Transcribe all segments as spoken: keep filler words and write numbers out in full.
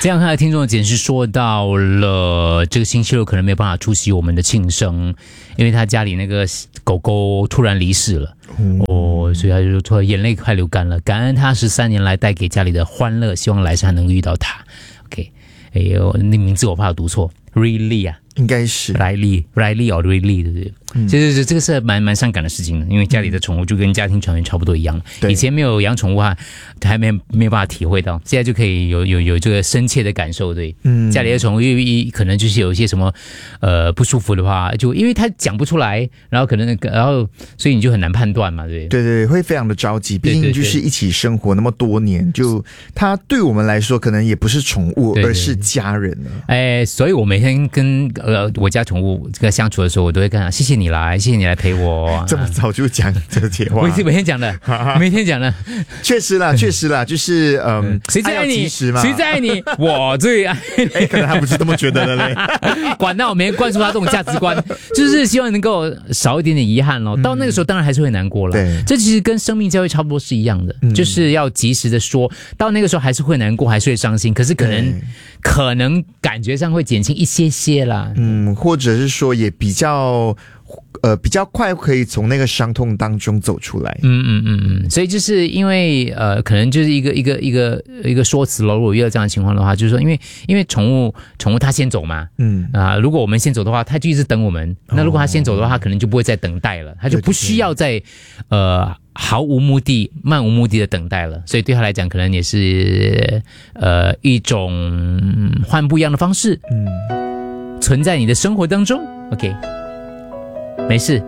这样看来，听众的简是说到了这个星期六可能没有办法出席我们的庆生，因为他家里那个狗狗突然离世了。哦，所以他就突然眼泪快流干了。感恩他十三年来带给家里的欢乐，希望来生还能遇到他。OK， 哎呦，那名字我怕我读错 ，Riley 啊。 应该是 Riley Riley 哦 Riley 对不对？嗯，其实这个是蛮蛮伤感的事情的，因为家里的宠物就跟家庭成员差不多一样。以前没有养宠物哈，还没没有办法体会到，现在就可以有有有这个深切的感受。对，嗯，家里的宠物一可能就是有一些什么呃不舒服的话，就因为它讲不出来，然后可能那个，然后所以你就很难判断嘛，对对对，会非常的着急，毕竟就是一起生活那么多年，就它对我们来说可能也不是宠物，对对对，而是家人了。 哎，所以我每天跟呃我家宠物这个相处的时候，我都会跟他谢谢你来，谢谢你来陪我。 这么早就讲这些话， 我每天讲的，每天讲的， 确实啦，确实啦，就是嗯， 谁最爱你？谁最爱你？我最爱你。 哎，可能他不是这么觉得的嘞。 管到我没灌输他这种价值观，就是希望能够少一点点遗憾咯。到那个时候，当然还是会难过了。对，这其实跟生命教育差不多是一样的，嗯、就是要及时的说。到那个时候还是会难过，还是会伤心，可是可能可能感觉上会减轻一些些啦。 嗯，或者是说也比较呃比较快可以从那个伤痛当中走出来。 嗯嗯嗯嗯，所以就是因为呃可能就是一个一个一个一个说辞咯。如果遇到这样的情况的话，就是说因为因为宠物宠物它先走嘛，嗯啊、呃，如果我们先走的话，它就一直等我们。那如果它先走的话，它可能就不会再等待了，它就不需要再呃毫无目的、漫无目的的等待了。所以对他来讲，可能也是呃一种换不一样的方式，嗯，存在你的生活当中。OK， 没事。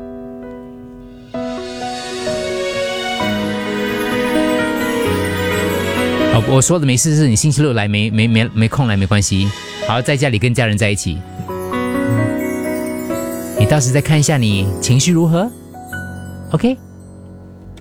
哦，我说的没事是你星期六来没没没没空来没关系。好，在家里跟家人在一起，你到时再看一下你情绪如何。OK。